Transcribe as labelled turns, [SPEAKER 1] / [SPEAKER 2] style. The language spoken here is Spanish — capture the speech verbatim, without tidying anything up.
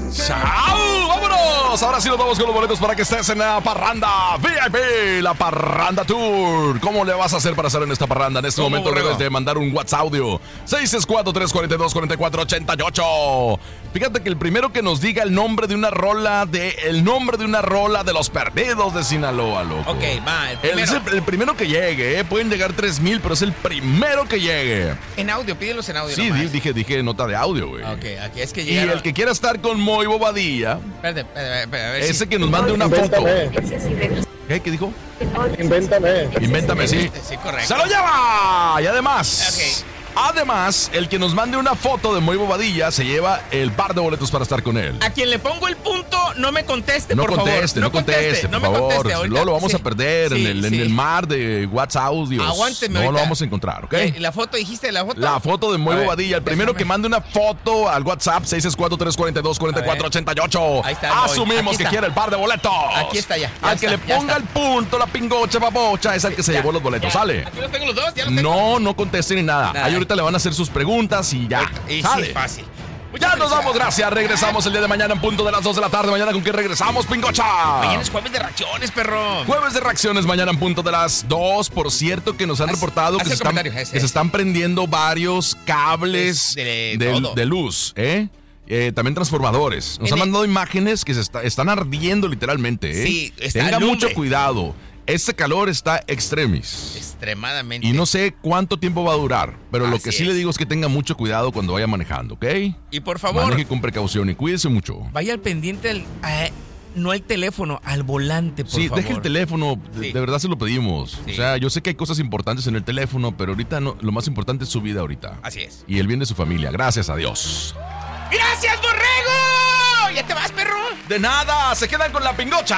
[SPEAKER 1] ¡Chao! ¡Vámonos! Ahora sí nos vamos con los boletos para que estés en la parranda V I P, la Parranda Tour. ¿Cómo le vas a hacer para estar en esta parranda? En este momento debes de mandar un WhatsApp audio seis seis cuatro, tres cuatro dos, cuatro cuatro ocho ocho. Fíjate que el primero que nos diga el nombre de una rola de el nombre de una rola de los perdidos de Sinaloa, loco.
[SPEAKER 2] Ok, va, el
[SPEAKER 1] El,
[SPEAKER 2] primero.
[SPEAKER 1] el, el primero que llegue, ¿eh? Pueden llegar tres mil, pero es el primero que llegue.
[SPEAKER 2] En audio, pídelos en audio.
[SPEAKER 1] Sí,
[SPEAKER 2] nomás.
[SPEAKER 1] di- dije, dije nota de audio, güey.
[SPEAKER 2] Ok, aquí es que
[SPEAKER 1] Y
[SPEAKER 2] llegaron.
[SPEAKER 1] el que quiera estar con Moy Bobadilla,
[SPEAKER 2] Espérate, espérate, espérate, a ver
[SPEAKER 1] ese
[SPEAKER 2] si...
[SPEAKER 1] que nos mande una foto.
[SPEAKER 3] Invéntame.
[SPEAKER 1] ¿Qué? ¿Qué dijo?
[SPEAKER 3] Invéntame.
[SPEAKER 1] Invéntame, sí.
[SPEAKER 2] Sí, correcto.
[SPEAKER 1] ¡Se lo lleva! Y además,
[SPEAKER 2] Ok.
[SPEAKER 1] además, el que nos mande una foto de Moy Bobadilla se lleva el par de boletos para estar con él.
[SPEAKER 2] A quien le pongo el punto, no me conteste,
[SPEAKER 1] No
[SPEAKER 2] por
[SPEAKER 1] conteste,
[SPEAKER 2] favor.
[SPEAKER 1] no conteste,
[SPEAKER 2] no
[SPEAKER 1] por
[SPEAKER 2] me
[SPEAKER 1] favor.
[SPEAKER 2] conteste ahorita.
[SPEAKER 1] Luego lo vamos
[SPEAKER 2] Sí.
[SPEAKER 1] a perder en,
[SPEAKER 2] Sí,
[SPEAKER 1] el, en
[SPEAKER 2] sí.
[SPEAKER 1] el mar de WhatsApp audios.
[SPEAKER 2] Aguánteme
[SPEAKER 1] No lo
[SPEAKER 2] ahorita.
[SPEAKER 1] vamos a encontrar, ¿ok?
[SPEAKER 2] Eh, ¿La foto dijiste? ¿La foto?
[SPEAKER 1] La foto de Moy
[SPEAKER 2] A ver,
[SPEAKER 1] Bobadilla. El primero
[SPEAKER 2] déjame.
[SPEAKER 1] que mande una foto al WhatsApp seis seis cuatro, tres cuatro dos, cuatro cuatro ocho ocho.
[SPEAKER 2] Ahí está, Moy.
[SPEAKER 1] Asumimos
[SPEAKER 2] Aquí
[SPEAKER 1] que
[SPEAKER 2] está.
[SPEAKER 1] quiere el par de boletos.
[SPEAKER 2] Aquí está ya, ya
[SPEAKER 1] Al que
[SPEAKER 2] está,
[SPEAKER 1] le
[SPEAKER 2] ya
[SPEAKER 1] ponga
[SPEAKER 2] está.
[SPEAKER 1] el punto, la pingocha, babocha, es el que se
[SPEAKER 2] Ya,
[SPEAKER 1] llevó los boletos.
[SPEAKER 2] ya.
[SPEAKER 1] ¿Sale?
[SPEAKER 2] Aquí los tengo los dos, ya los tengo.
[SPEAKER 1] No, no contesten ni nada.
[SPEAKER 2] Nada.
[SPEAKER 1] Ahí ahorita le van a hacer sus preguntas y ya.
[SPEAKER 2] Y
[SPEAKER 1] ¿Sale?
[SPEAKER 2] sí, fácil.
[SPEAKER 1] Ya nos vamos, gracias. Regresamos el día de mañana en punto de las dos de la tarde. Mañana con qué regresamos, pingocha.
[SPEAKER 2] Mañana es jueves de reacciones, perro.
[SPEAKER 1] Jueves de reacciones mañana en punto de las dos. Por cierto, que nos han
[SPEAKER 2] Haz-
[SPEAKER 1] reportado
[SPEAKER 2] haz
[SPEAKER 1] que se,
[SPEAKER 2] el
[SPEAKER 1] están,
[SPEAKER 2] comentario, ese,
[SPEAKER 1] que se
[SPEAKER 2] ese.
[SPEAKER 1] están prendiendo varios cables
[SPEAKER 2] Es de
[SPEAKER 1] de,
[SPEAKER 2] todo.
[SPEAKER 1] de luz, ¿eh? Eh, también transformadores. Nos
[SPEAKER 2] En
[SPEAKER 1] han
[SPEAKER 2] el-
[SPEAKER 1] mandado imágenes que se está- están ardiendo literalmente, ¿eh?
[SPEAKER 2] Sí, está
[SPEAKER 1] Tenga
[SPEAKER 2] alumbre.
[SPEAKER 1] mucho cuidado. Este calor está extremis.
[SPEAKER 2] Extremadamente.
[SPEAKER 1] Y no sé cuánto tiempo va a durar, pero lo
[SPEAKER 2] Así
[SPEAKER 1] que sí
[SPEAKER 2] es.
[SPEAKER 1] le digo es que tenga mucho cuidado cuando vaya manejando, ¿ok?
[SPEAKER 2] Y por favor,
[SPEAKER 1] Maneje con precaución y cuídese mucho.
[SPEAKER 2] vaya al pendiente, al, a- no al teléfono, al volante, por
[SPEAKER 1] Sí,
[SPEAKER 2] favor.
[SPEAKER 1] deje el teléfono, de,
[SPEAKER 2] Sí.
[SPEAKER 1] de verdad se lo pedimos.
[SPEAKER 2] Sí.
[SPEAKER 1] O sea, yo sé que hay cosas importantes en el teléfono, pero ahorita no, lo más importante es su vida ahorita.
[SPEAKER 2] Así es.
[SPEAKER 1] Y el bien de su familia, gracias a Dios.
[SPEAKER 2] ¡Gracias, borrego! ¿Ya te vas, perro?
[SPEAKER 1] De nada, se quedan con la pingocha.